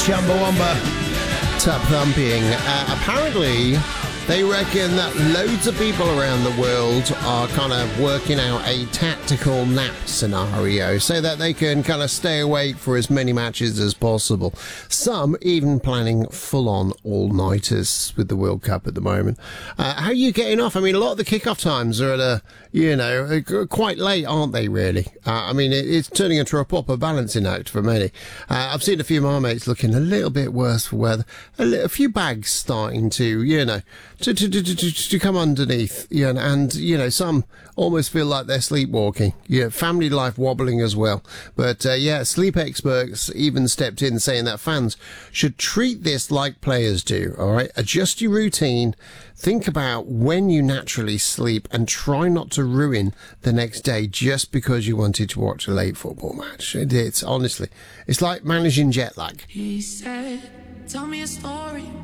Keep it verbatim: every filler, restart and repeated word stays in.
Chumbawamba, tap thumping. Uh, apparently, they reckon that loads of people around the world are kind of working out a tactical nap scenario so that they can kind of stay awake for as many matches as possible. Some even planning full-on all-nighters with the World Cup at the moment. Uh, how are you getting off? I mean, a lot of the kickoff times are at a, you know, quite late, aren't they, really? Uh, I mean, it, it's turning into a proper balancing act for many. Uh, I've seen a few of my mates looking a little bit worse for weather. A, li- a few bags starting to, you know, To, to, to, to, to come underneath, you know, and, you know, some almost feel like they're sleepwalking. Yeah, family life wobbling as well. But, uh, yeah, sleep experts even stepped in saying that fans should treat this like players do, all right? Adjust your routine, think about when you naturally sleep, and try not to ruin the next day just because you wanted to watch a late football match. It, it's, honestly, it's like managing jet lag. He said, tell me a story.